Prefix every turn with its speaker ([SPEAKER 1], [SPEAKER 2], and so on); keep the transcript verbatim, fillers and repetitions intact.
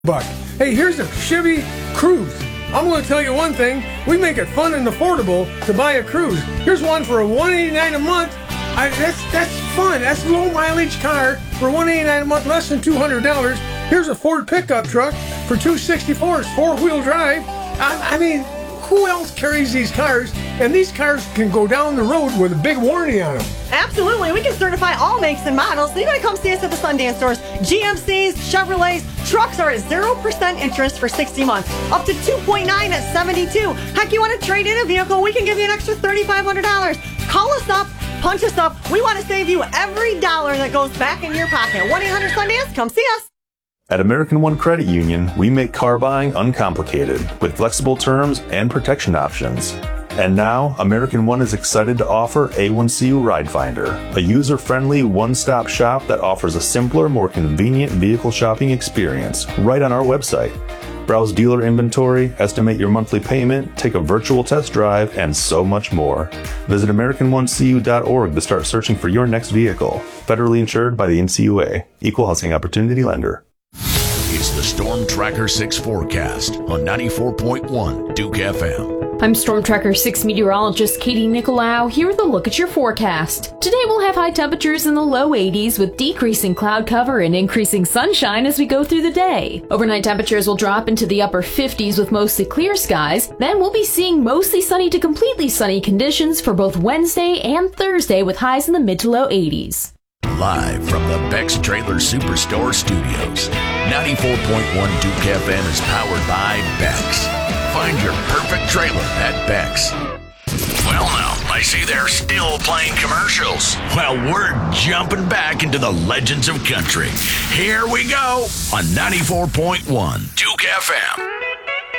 [SPEAKER 1] buck. Hey, here's a Chevy Cruze. I'm going to tell you one thing. We make it fun and affordable to buy a Cruze. Here's one for one eighty-nine a month. I, that's that's fun. That's a low mileage car for one eighty-nine a month, less than two hundred dollars. Here's a Ford pickup truck for two sixty-four. It's four-wheel drive. I, I mean, who else carries these cars? And these cars can go down the road with a big warranty on them.
[SPEAKER 2] Absolutely. We can certify all makes and models. So you got to come see us at the Sundance stores. G M Cs, Chevrolets, trucks are at zero percent interest for sixty months. Up to two point nine at seventy-two. Heck, you want to trade in a vehicle? We can give you an extra thirty-five hundred dollars. Call us up. Punch us up. We want to save you every dollar that goes back in your pocket. one eight hundred Sundance. Come see us.
[SPEAKER 3] At American One Credit Union, we make car buying uncomplicated with flexible terms and protection options. And now, American One is excited to offer A one C U Ride Finder, a user-friendly one-stop shop that offers a simpler, more convenient vehicle shopping experience right on our website. Browse dealer inventory, estimate your monthly payment, take a virtual test drive, and so much more. Visit American One C U dot org to start searching for your next vehicle. Federally insured by the N C U A. Equal Housing Opportunity Lender.
[SPEAKER 4] It's the Storm Tracker six forecast on ninety-four point one Duke F M.
[SPEAKER 5] I'm Storm Tracker six meteorologist Katie Nicolau here with a look at your forecast. Today we'll have high temperatures in the low eighties with decreasing cloud cover and increasing sunshine as we go through the day. Overnight temperatures will drop into the upper fifties with mostly clear skies. Then we'll be seeing mostly sunny to completely sunny conditions for both Wednesday and Thursday with highs in the mid to low eighties.
[SPEAKER 4] Live from the Beck's Trailer Superstore Studios, ninety-four point one Duke F M is powered by Beck's. Find your perfect trailer at Beck's. Well, now, I see they're still playing commercials. Well, we're jumping back into the legends of country. Here we go on ninety-four point one Duke F M.